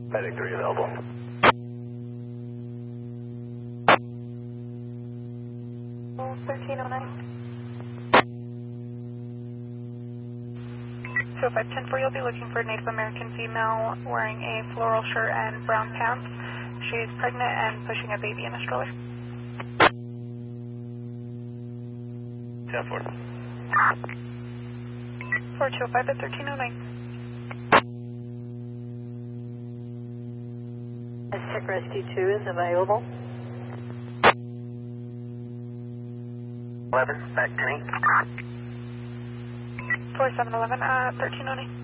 Medic 3 available. 1309. 205-10-4, you'll be looking for a Native American female wearing a floral shirt and brown pants. She's pregnant and pushing a baby in a stroller. 10-4. 4205 at 1309. Tech Rescue 2 is available. 11, back to me. 4711 at 1309.